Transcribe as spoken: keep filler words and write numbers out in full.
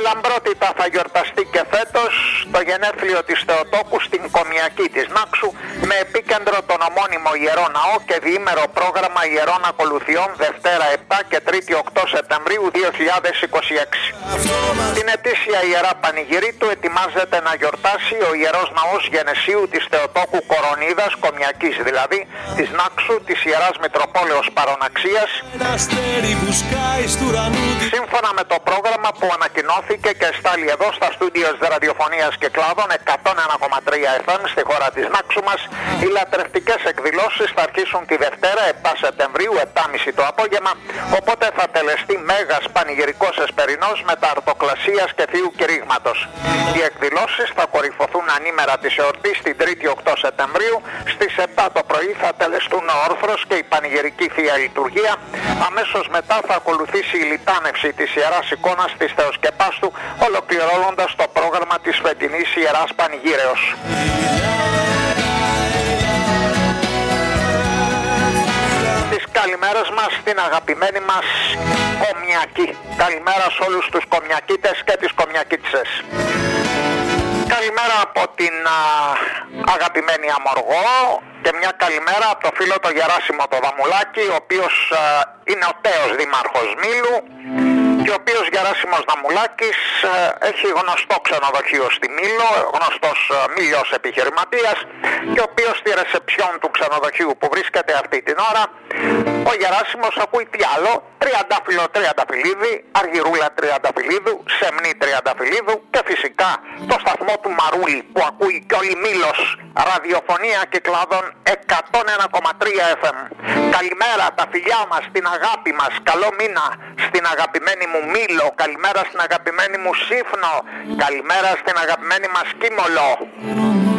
λαμπρότητα θα γιορταστεί και φέτος το γενέθλιο της Θεοτόκου στην Κομιακή της Νάξου, με επίκεντρο τον ομώνυμο Ιερό Ναό και διήμερο πρόγραμμα ιερών ακολουθιών Δευτέρα επτά και Τρίτη οκτώ Σεπτεμβρίου δύο χιλιάδες είκοσι έξι. Την ετήσια Ιερά Πανηγυρή του ετοιμάζεται να γιορτάσει ο Ιερός Ναός Γενεσίου της Θεοτόκου Κορονίδας, Κομιακής δηλαδή, της Νάξου, της Ιεράς Μητροπόλεως Παροναξίας, σύμφωνα με το πρόγραμμα που ανακοινώθηκε και στάλει εδώ στα στούντιο ραδιοφωνίας και κλάδων εκατόν ένα κόμμα τρία εφ εμ στη χώρα της Νάξου μας. Οι λατρευτικές εκδηλώσεις θα αρχίσουν τη Δευτέρα επτά Σεπτεμβρίου επτά και μισή το απόγευμα, οπότε θα τελεστεί μέγας πανηγυρικός εσπερινός με τα αρτοκλασίας και θείου κηρύγματος. Οι εκδηλώσεις θα κορυφωθούν ανήμερα της εορτής την Τρίτη οκτώ Σεπτεμβρίου. Στις επτά το πρωί θα τελεστούν ο όρθρος και η πανηγυρική θεία λειτουργία. Αμέσως μετά θα ακολουθήσει η λιτάνευση της Ιεράς Εικόνας της Θεοσκεπάστου, ολοκληρώνοντας το πρόγραμμα της φετινής Ιεράς Πανηγύρεως. Τις καλημέρες μας στην αγαπημένη μας Κομιακή. Καλημέρα σε όλους τους Κομιακίτες και τις Κομιακίτσες. Καλημέρα από την α, αγαπημένη Αμοργό και μια καλημέρα από το φίλο το Γεράσιμο το Δαμουλάκη, ο οποίος α, είναι ο τέος δήμαρχος Μήλου και ο οποίος Γεράσιμος Δαμουλάκης α, έχει γνωστό ξενοδοχείο στη Μήλο, γνωστός α, Μήλιος επιχειρηματίας, και ο οποίος στη ρεσεψιόν του ξενοδοχείου που βρίσκεται αυτή την ώρα ο Γεράσιμος ακούει τι άλλο, τριαντάφυλλο τριανταφυλλίδι, αργυρούλα τριανταφυλλίδου, σεμνή τριανταφυλλίδου και φυσικά το σταθμό του Μαρούλη που ακούει και όλη Μήλος, ραδιοφωνία και κλάδων εκατόν ένα κόμμα τρία εφ εμ. Καλημέρα τα φιλιά μας, την αγάπη μας, καλό μήνα στην αγαπημένη μου Μήλο, καλημέρα στην αγαπημένη μου Σύφνο, καλημέρα στην αγαπημένη μας Κίμολο.